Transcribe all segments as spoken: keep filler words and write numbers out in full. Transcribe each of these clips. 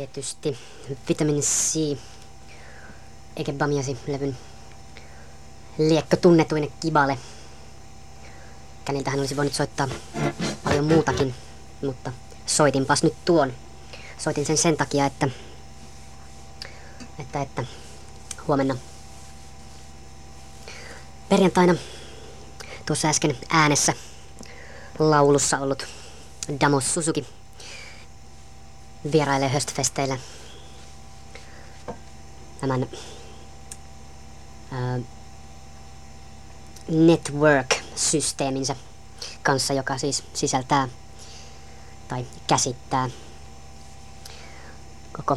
tietysti Vitamin C, eikä Bamiasi-levyn liekkö tunnetuinen Kibale. Käniltähän olisi voinut soittaa paljon muutakin, mutta soitinpas nyt tuon. Soitin sen sen takia, että, että, että huomenna perjantaina tuossa äsken äänessä laulussa ollut Damo Suzuki vierailee höstfesteillä tämän ää, network-systeeminsä kanssa, joka siis sisältää tai käsittää koko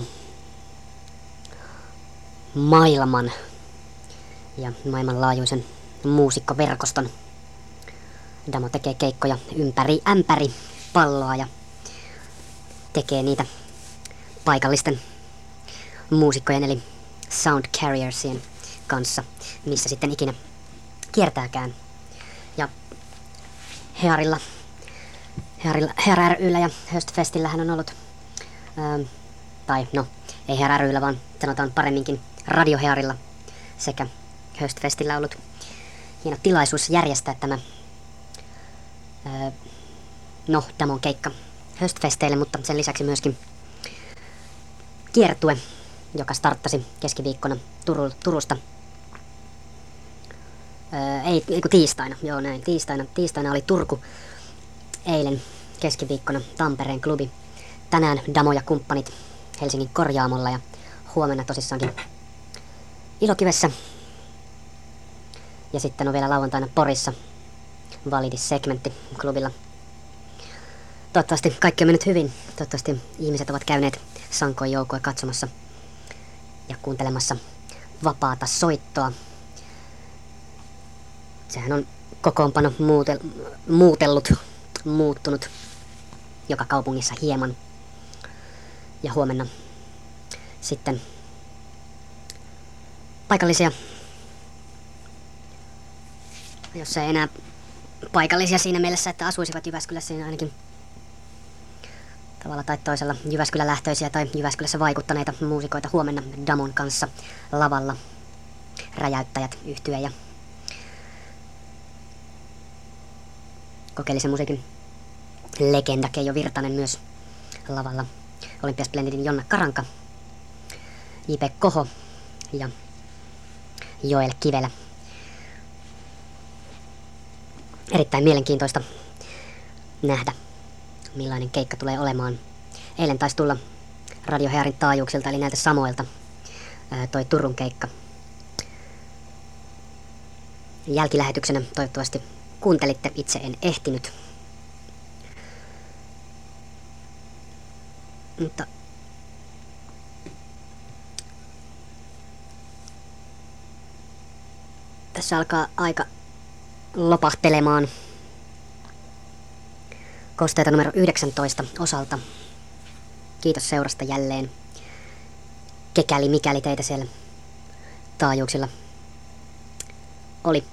maailman ja maailmanlaajuisen muusikkoverkoston. Damo tekee keikkoja ympäri ämpäri palloa ja tekee niitä paikallisten muusikkojen eli Sound Carriersien kanssa, missä sitten ikinä kiertääkään. Ja Hearilla, Hearilla, Hear ry:llä ja Höstfestillähän on ollut, ää, tai no, ei Hear ry:llä, vaan sanotaan paremminkin Radio Hearilla sekä Höstfestillä ollut hieno tilaisuus järjestää tämä ää, no, Damon keikka höstfesteille, mutta sen lisäksi myöskin kiertue, joka starttasi keskiviikkona Turu, Turusta. Öö, ei, ei kun tiistaina, joo näin, tiistaina, tiistaina oli Turku, eilen keskiviikkona Tampereen klubi, tänään Damo ja kumppanit Helsingin Korjaamolla ja huomenna tosissaankin Ilokivessä. Ja sitten on vielä lauantaina Porissa Validis-segmentti klubilla. Toivottavasti kaikki on mennyt hyvin. Toivottavasti ihmiset ovat käyneet sankoin joukkoja katsomassa ja kuuntelemassa vapaata soittoa. Sehän on kokoonpano muutel- muutellut, muuttunut joka kaupungissa hieman. Ja huomenna sitten paikallisia, jos ei enää paikallisia siinä mielessä, että asuisivat Jyväskylässä, niin ainakin tavalla tai toisella Jyväskylä-lähtöisiä tai Jyväskylässä vaikuttaneita muusikoita huomenna Damon kanssa lavalla. Räjäyttäjät, yhtye ja kokeellisen musiikin legenda Keijo Virtanen myös lavalla. Olympia Splendidin Jonna Karanka, J P Koho ja Joel Kivelä. Erittäin mielenkiintoista nähdä, millainen keikka tulee olemaan. Eilen taisi tulla Radio Hearin taajuuksilta, eli näiltä samoilta, ää, toi Turun keikka. Jälkilähetyksenä toivottavasti kuuntelitte, itse en ehtinyt. Mutta tässä alkaa aika lopahtelemaan kosteita numero yhdeksäntoista osalta. Kiitos seurasta jälleen. Kekäli mikäli teitä siellä taajuuksilla oli.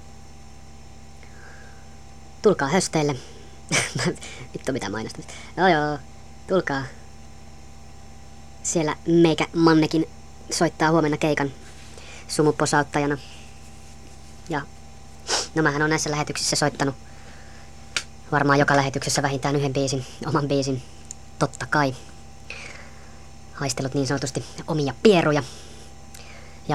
Tulkaa hösteille. Vittu mitä mainostamista. Joo joo, tulkaa. Siellä meikä Mannekin soittaa huomenna keikan sumuposauttajana. Ja no mähän on näissä lähetyksissä soittanut varmaan joka lähetyksessä vähintään yhden biisin, oman biisin, totta kai. Haistellut niin sanotusti omia pieruja. Ja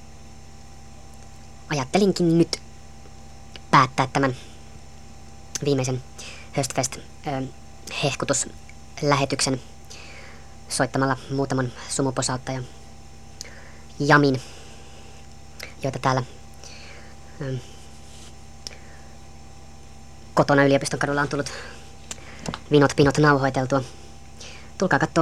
ajattelinkin nyt päättää tämän viimeisen Höstfest hehkutuslähetyksen soittamalla muutaman sumuposauttajan jamin, joita täällä ö, kotona yliopiston kadulla on tullut vinot pinot nauhoiteltua. Tulkaa kattoo